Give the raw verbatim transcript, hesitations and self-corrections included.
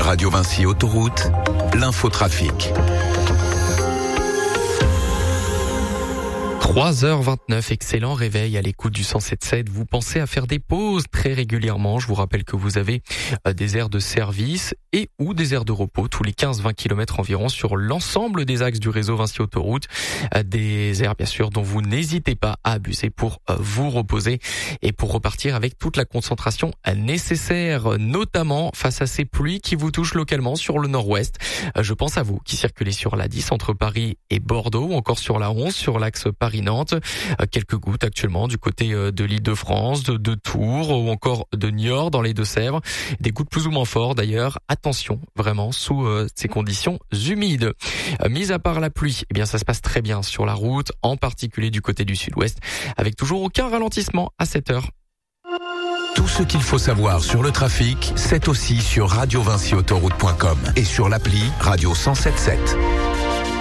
Radio Vinci Autoroute, l'infotrafic. trois heures vingt-neuf, excellent réveil à l'écoute du cent sept sept. Vous pensez à faire des pauses très régulièrement. Je vous rappelle que vous avez des aires de service et ou des aires de repos tous les quinze à vingt kilomètres environ sur l'ensemble des axes du réseau Vinci Autoroute. Des aires bien sûr dont vous n'hésitez pas à abuser pour vous reposer et pour repartir avec toute la concentration nécessaire, notamment face à ces pluies qui vous touchent localement sur le nord-ouest. Je pense à vous qui circulez sur la dix entre Paris et Bordeaux ou encore sur la onze sur l'axe Paris-Nantes. Quelques gouttes actuellement du côté de l'Île-de-France, de, de Tours ou encore de Niort dans les Deux-Sèvres. Des gouttes plus ou moins fortes d'ailleurs. Attention vraiment sous euh, ces conditions humides. Euh, mis à part la pluie, eh bien ça se passe très bien sur la route, en particulier du côté du sud-ouest, avec toujours aucun ralentissement à cette heure. Tout ce qu'il faut savoir sur le trafic, c'est aussi sur radio vinci autoroute point com et sur l'appli Radio cent sept sept.